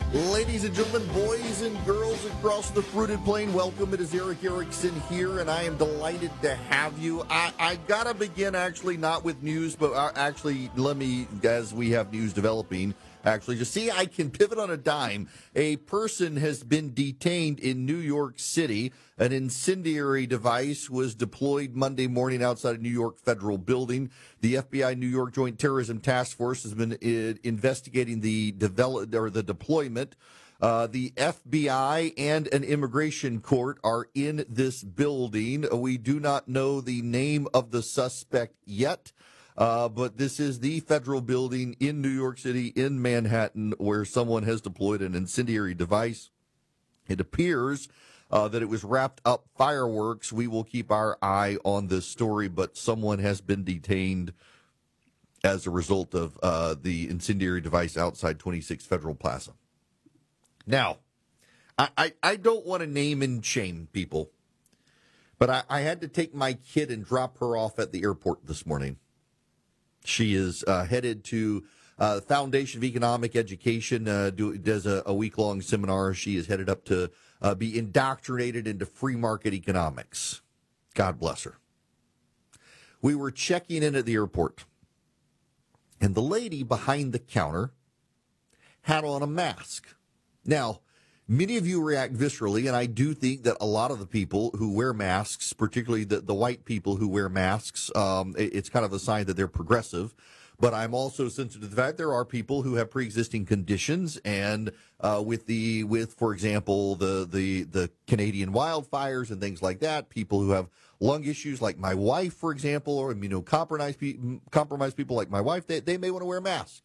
Ladies and gentlemen, boys and girls across the fruited plain, welcome. It is Eric Erickson here, and I am delighted to have you. I gotta begin actually not with news, but actually let me, as we have news developing, actually just see I can pivot on a dime. A person has been detained in New York City. An incendiary device was deployed Monday morning outside a New York federal building. The FBI New York Joint Terrorism Task Force has been investigating the deployment. The FBI and an immigration court are in this building. We do not know the name of the suspect yet, but this is the federal building in New York City, in Manhattan, where someone has deployed an incendiary device. It appears that it was wrapped up fireworks. We will keep our eye on this story, but someone has been detained as a result of the incendiary device outside 26 Federal Plaza. Now, I don't want to name and shame people, but I had to take my kid and drop her off at the airport this morning. She is headed to Foundation of Economic Education, does a week-long seminar. She is headed up to be indoctrinated into free market economics. God bless her. We were checking in at the airport, and the lady behind the counter had on a mask. Now, many of you react viscerally, and I do think that a lot of the people who wear masks, particularly the white people who wear masks, it's kind of a sign that they're progressive. But I'm also sensitive to the fact there are people who have pre-existing conditions, and with for example the Canadian wildfires and things like that, people who have lung issues like my wife, for example, or immunocompromised people like my wife, they may want to wear a mask.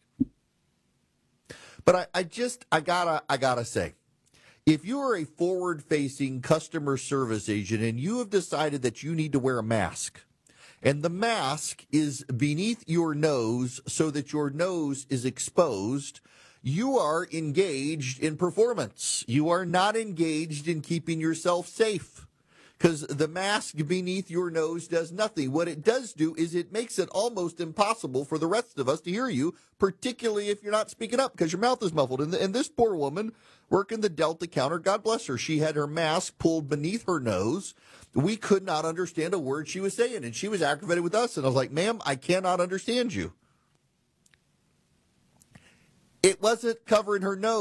But I gotta say, if you are a forward-facing customer service agent and you have decided that you need to wear a mask, and the mask is beneath your nose so that your nose is exposed, you are engaged in performance. You are not engaged in keeping yourself safe, because the mask beneath your nose does nothing. What it does do is it makes it almost impossible for the rest of us to hear you, particularly if you're not speaking up because your mouth is muffled. And this poor woman working the Delta counter, God bless her, she had her mask pulled beneath her nose. We could not understand a word she was saying, and she was aggravated with us. And I was like, ma'am, I cannot understand you. It wasn't covering her nose.